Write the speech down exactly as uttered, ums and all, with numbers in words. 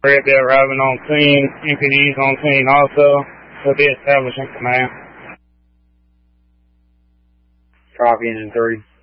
Red Bell arriving on scene. M P Ds on scene also. Will be establishing command. Copy, engine three.